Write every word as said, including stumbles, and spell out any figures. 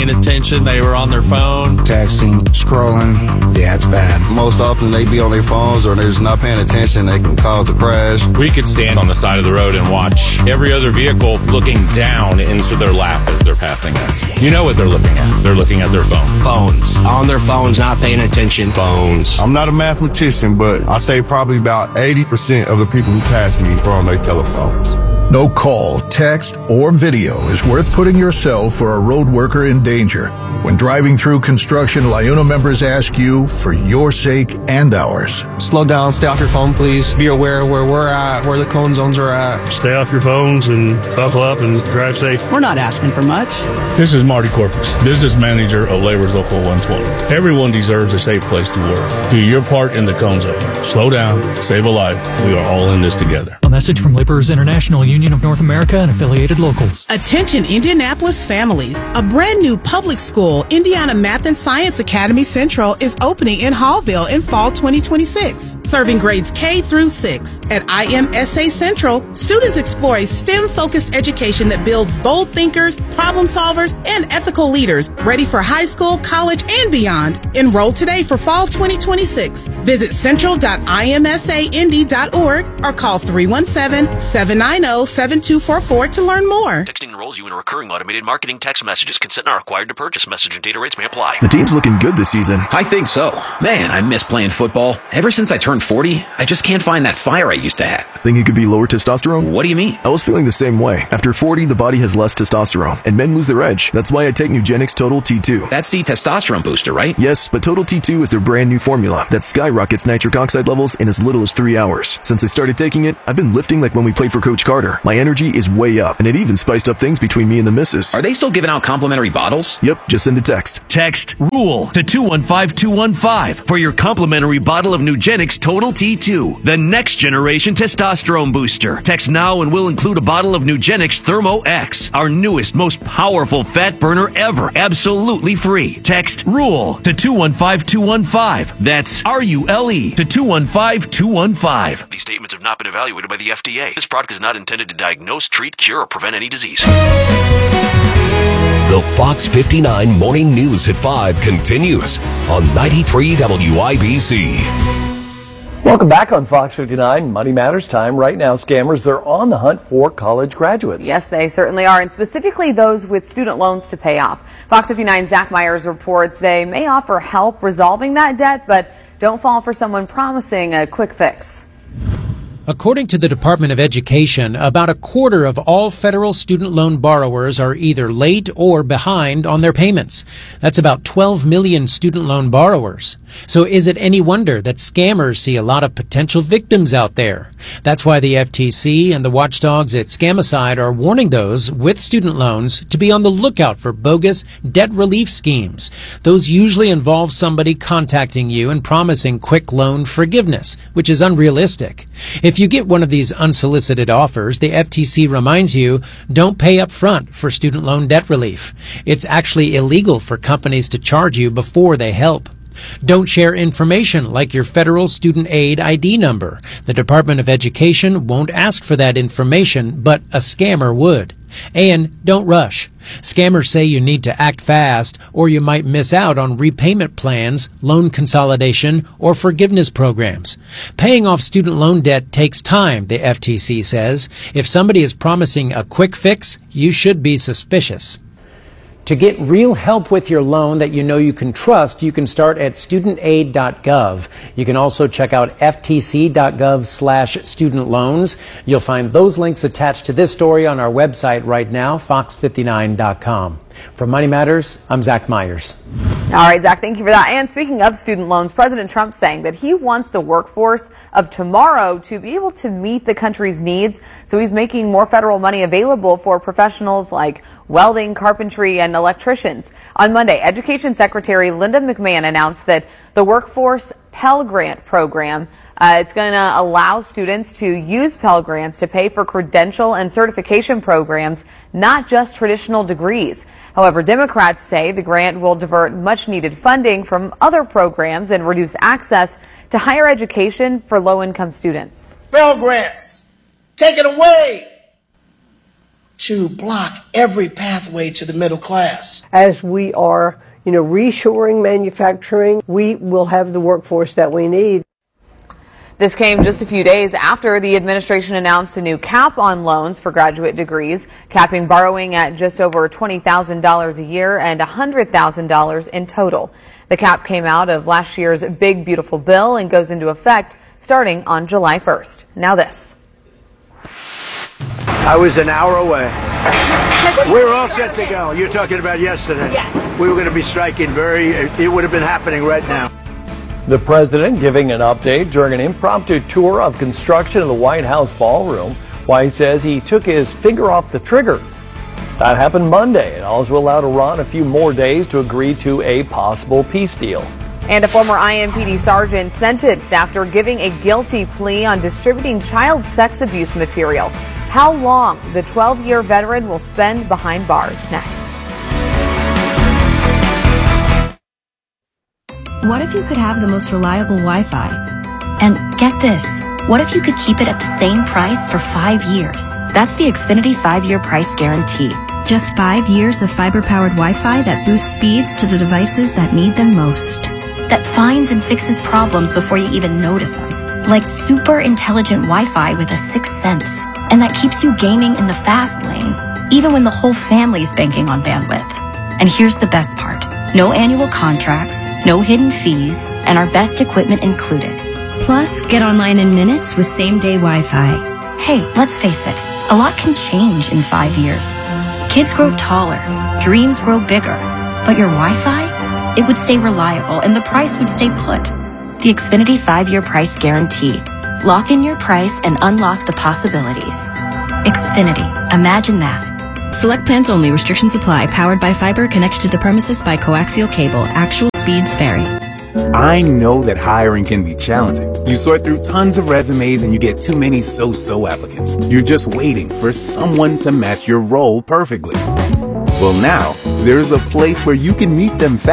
paying attention. They were on their phone. Texting, scrolling. Yeah, it's bad. Most often they be on their phones or they're just not paying attention. They can cause a crash. We could stand on the side of the road and watch every other vehicle looking down into their lap as they're passing us. You know what they're looking at. They're looking at their phone. Phones. On their phones, not paying attention. Phones. I'm not a mathematician, but I say probably about eighty percent of the people who pass me are on their telephones. No call, text, or video is worth putting yourself or a road worker in danger. When driving through construction, LIUNA members ask you for your sake and ours. Slow down, stay off your phone, please. Be aware where we're at, where the cone zones are at. Stay off your phones and buckle up and drive safe. We're not asking for much. This is Marty Corpus, business manager of Labor's Local one twenty. Everyone deserves a safe place to work. Do your part in the cone zone. Slow down, save a life. We are all in this together. A message from Laborers International Union of North America and affiliated locals. Attention Indianapolis families. A brand new public school, Indiana Math and Science Academy Central, is opening in Hallville in fall twenty twenty-six. Serving grades K through six. At I M S A Central, students explore a STEM-focused education that builds bold thinkers, problem solvers, and ethical leaders ready for high school, college, and beyond. Enroll today for fall twenty twenty-six. Visit central dot I M S A indy dot org or call three one seven, seven nine zero, seven two four four to learn more. Texting enrolls you in a recurring automated marketing text messages. Consent not required to purchase. Message and data rates may apply. The team's looking good this season. I think so. Man, I miss playing football. Ever since I turned forty, I just can't find that fire I used to have. Think it could be lower testosterone? What do you mean? I was feeling the same way. After forty, the body has less testosterone, and men lose their edge. That's why I take Nugenix Total T two. That's the testosterone booster, right? Yes, but Total T two is their brand new formula that skyrockets nitric oxide levels in as little as three hours. Since I started taking it, I've been lifting like when we played for Coach Carter. My energy is way up, and it even spiced up things between me and the missus. Are they still giving out complimentary bottles? Yep, just send a text. Text RULE to two one five two one five for your complimentary bottle of Nugenix Total T two, the next generation testosterone booster. Text now and we'll include a bottle of Nugenix Thermo X, our newest, most powerful fat burner ever, absolutely free. Text RULE to two one five two one five. That's R U L E to two one five two one five. These statements have not been evaluated by the F D A. This product is not intended to diagnose, treat, cure, or prevent any disease. The Fox fifty-nine Morning News at five continues on ninety-three W I B C. Welcome back on Fox fifty-nine, Money Matters time. Right now, scammers are on the hunt for college graduates. Yes, they certainly are, and specifically those with student loans to pay off. Fox fifty-nine Zach Myers reports they may offer help resolving that debt, but don't fall for someone promising a quick fix. According to the Department of Education, about a quarter of all federal student loan borrowers are either late or behind on their payments. That's about twelve million student loan borrowers. So is it any wonder that scammers see a lot of potential victims out there? That's why the F T C and the watchdogs at Scamicide are warning those with student loans to be on the lookout for bogus debt relief schemes. Those usually involve somebody contacting you and promising quick loan forgiveness, which is unrealistic. If you get one of these unsolicited offers, the F T C reminds you, don't pay up front for student loan debt relief. It's actually illegal for companies to charge you before they help. Don't share information like your federal student aid I D number. The Department of Education won't ask for that information, but a scammer would. And don't rush. Scammers say you need to act fast or you might miss out on repayment plans, loan consolidation, or forgiveness programs. Paying off student loan debt takes time, the F T C says. If somebody is promising a quick fix, you should be suspicious. To get real help with your loan that you know you can trust, you can start at student aid dot gov. You can also check out F T C dot gov slash student loans. You'll find those links attached to this story on our website right now, fox fifty-nine dot com. From Money Matters, I'm Zach Myers. All right, Zach, thank you for that. And speaking of student loans, President Trump saying that he wants the workforce of tomorrow to be able to meet the country's needs. So he's making more federal money available for professionals like welding, carpentry, and electricians. On Monday, Education Secretary Linda McMahon announced that the Workforce Pell Grant program Uh, it's going to allow students to use Pell Grants to pay for credential and certification programs, not just traditional degrees. However, Democrats say the grant will divert much-needed funding from other programs and reduce access to higher education for low-income students. Pell Grants, take it away. to block every pathway to the middle class. As we are, you know, reshoring manufacturing, we will have the workforce that we need. This came just a few days after the administration announced a new cap on loans for graduate degrees, capping borrowing at just over twenty thousand dollars a year and one hundred thousand dollars in total. The cap came out of last year's Big Beautiful Bill and goes into effect starting on July first. Now this. I was an hour away. We were all set to go. You're talking about yesterday. Yes. We were going to be striking very, it would have been happening right now. The president giving an update during an impromptu tour of construction in the White House ballroom, while he says he took his finger off the trigger. That happened Monday, and all's will allow Iran a few more days to agree to a possible peace deal. And a former I M P D sergeant sentenced after giving a guilty plea on distributing child sex abuse material. How long the twelve-year veteran will spend behind bars. Next. What if you could have the most reliable Wi-Fi? And get this, what if you could keep it at the same price for five years? That's the Xfinity five-year price guarantee. Just five years of fiber-powered Wi-Fi that boosts speeds to the devices that need them most. That finds and fixes problems before you even notice them. Like super intelligent Wi-Fi with a sixth sense. And that keeps you gaming in the fast lane, even when the whole family's banking on bandwidth. And here's the best part. No annual contracts, no hidden fees, and our best equipment included. Plus, get online in minutes with same-day Wi-Fi. Hey, let's face it, a lot can change in five years. Kids grow taller, dreams grow bigger, but your Wi-Fi, it would stay reliable and the price would stay put. The Xfinity five-year price guarantee. Lock in your price and unlock the possibilities. Xfinity, imagine that. Select plans only. Restrictions apply. Powered by fiber. Connected to the premises by coaxial cable. Actual speeds vary. I know that hiring can be challenging. You sort through tons of resumes and you get too many so-so applicants. You're just waiting for someone to match your role perfectly. Well, now, there's a place where you can meet them fast.